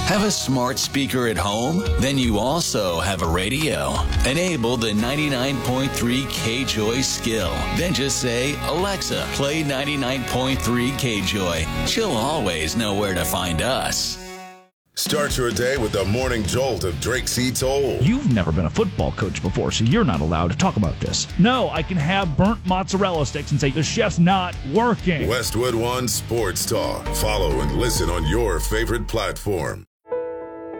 Have a smart speaker at home? Then you also have a radio. Enable the 99.3 KJOY skill. Then just say, Alexa, play 99.3 KJOY. She'll always know where to find us. Start your day with the morning jolt of Drake C. Toll. You've never been a football coach before, so you're not allowed to talk about this. No, I can have burnt mozzarella sticks and say the chef's not working. Westwood One Sports Talk. Follow and listen on your favorite platform.